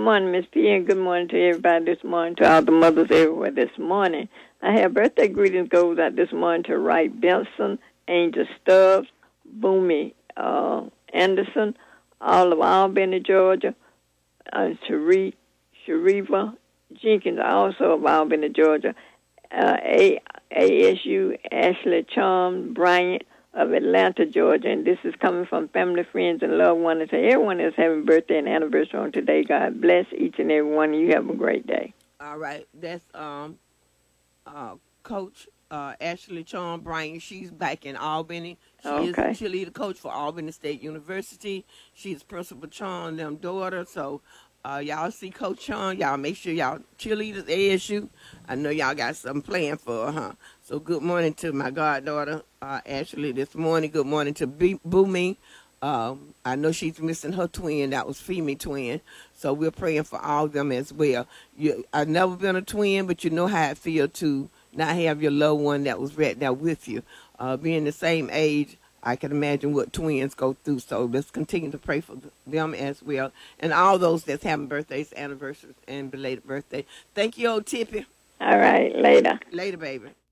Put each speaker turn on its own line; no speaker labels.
morning, Miss P, and good morning to everybody this morning, to all the mothers everywhere this morning. I have birthday greetings goes out this morning to Wright Benson, Angel Stubbs, Boomy Anderson, all of Albany, Georgia, Sharifa Jenkins, also of Albany, Georgia, ASU, Ashley Charm Bryant of Atlanta, Georgia, and this is coming from family, friends, and loved ones. And to everyone that's having birthday and anniversary on today, God bless each and every one of you. Have a great day.
All right, that's Coach Ashley Charm Bryant. She's back in Albany. She is a cheerleader coach for Albany State University. She's Principal Charm, them daughter. So y'all see Coach Charm, y'all make sure y'all cheerleaders ASU. I know y'all got something planned for her, huh? So good morning to my goddaughter, Ashley, this morning. Good morning to Boomy. I know she's missing her twin. That was Femi twin. So we're praying for all of them as well. I've never been a twin, but you know how it feels to not have your loved one that was right there with you. Being the same age, I can imagine what twins go through. So let's continue to pray for them as well. And all those that's having birthdays, anniversaries, and belated birthday. Thank you, old Tippy.
All right, later.
Later, baby.